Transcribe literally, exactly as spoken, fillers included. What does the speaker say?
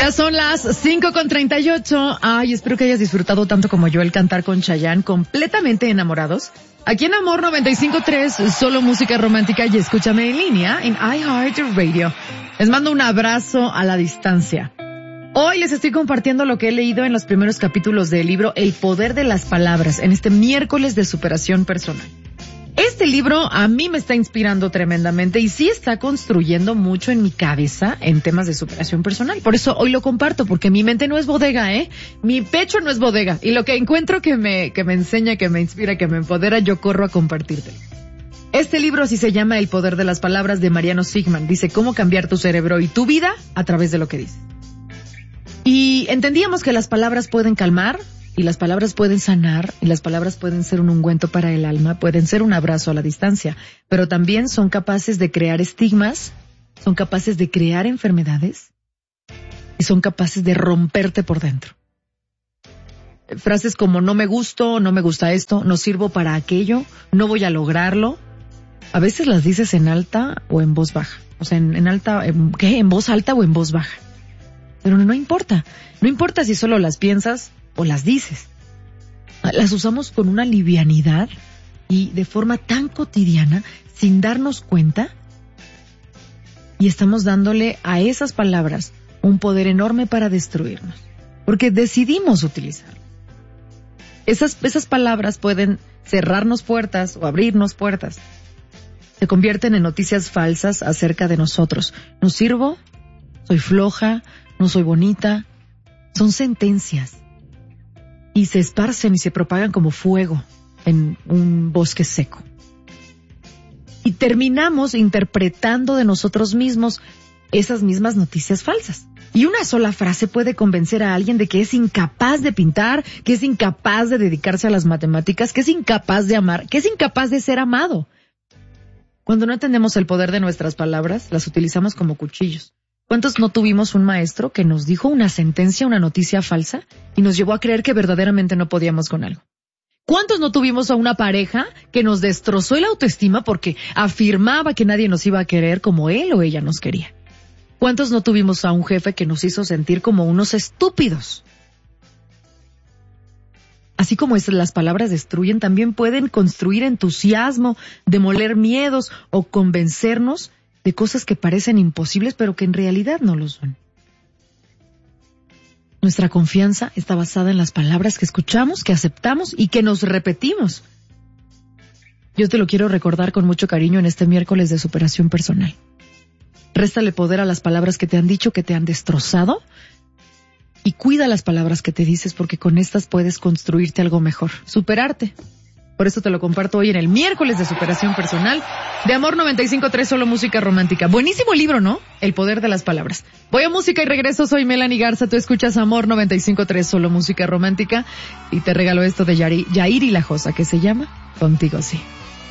Ya son las cinco con treinta y ocho. Ay, espero que hayas disfrutado tanto como yo el cantar con Chayanne, completamente enamorados. Aquí en Amor noventa y cinco punto tres, solo música romántica, y escúchame en línea en iHeartRadio. Les mando un abrazo a la distancia. Hoy les estoy compartiendo lo que he leído en los primeros capítulos del libro El Poder de las Palabras, en este miércoles de superación personal. Este libro a mí me está inspirando tremendamente y sí está construyendo mucho en mi cabeza en temas de superación personal. Por eso hoy lo comparto, porque mi mente no es bodega, ¿eh? Mi pecho no es bodega. Y lo que encuentro que me, que me enseña, que me inspira, que me empodera, yo corro a compartírtelo. Este libro sí se llama El Poder de las Palabras, de Mariano Sigman. Dice cómo cambiar tu cerebro y tu vida a través de lo que dices. Y entendíamos que las palabras pueden calmar, y las palabras pueden sanar, y las palabras pueden ser un ungüento para el alma, pueden ser un abrazo a la distancia, pero también son capaces de crear estigmas, son capaces de crear enfermedades, y son capaces de romperte por dentro. Frases como no me gusto, no me gusta esto, no sirvo para aquello, no voy a lograrlo, a veces las dices en alta o en voz baja, o sea, en, en alta, en, ¿qué? En voz alta o en voz baja. Pero no, no importa, no importa si solo las piensas o las dices. Las usamos con una livianidad y de forma tan cotidiana, sin darnos cuenta, y estamos dándole a esas palabras un poder enorme para destruirnos, porque decidimos utilizarlas. Esas, esas palabras pueden cerrarnos puertas o abrirnos puertas. Se convierten en noticias falsas acerca de nosotros. No sirvo, soy floja, no soy bonita. Son sentencias. Y se esparcen y se propagan como fuego en un bosque seco. Y terminamos interpretando de nosotros mismos esas mismas noticias falsas. Y una sola frase puede convencer a alguien de que es incapaz de pintar, que es incapaz de dedicarse a las matemáticas, que es incapaz de amar, que es incapaz de ser amado. Cuando no entendemos el poder de nuestras palabras, las utilizamos como cuchillos. ¿Cuántos no tuvimos un maestro que nos dijo una sentencia, una noticia falsa, y nos llevó a creer que verdaderamente no podíamos con algo? ¿Cuántos no tuvimos a una pareja que nos destrozó el autoestima porque afirmaba que nadie nos iba a querer como él o ella nos quería? ¿Cuántos no tuvimos a un jefe que nos hizo sentir como unos estúpidos? Así como es, las palabras destruyen, también pueden construir entusiasmo, demoler miedos o convencernos de cosas que parecen imposibles, pero que en realidad no lo son. Nuestra confianza está basada en las palabras que escuchamos, que aceptamos y que nos repetimos. Yo te lo quiero recordar con mucho cariño en este miércoles de superación personal. Réstale poder a las palabras que te han dicho, que te han destrozado, y cuida las palabras que te dices, porque con estas puedes construirte algo mejor, superarte. Por eso te lo comparto hoy en el miércoles de superación personal de Amor noventa y cinco punto tres, solo música romántica. Buenísimo libro, ¿no? El poder de las palabras. Voy a música y regreso. Soy Melanie Garza. Tú escuchas Amor noventa y cinco punto tres, solo música romántica. Y te regalo esto de Yair, Yair y la Josa, que se llama Contigo Sí.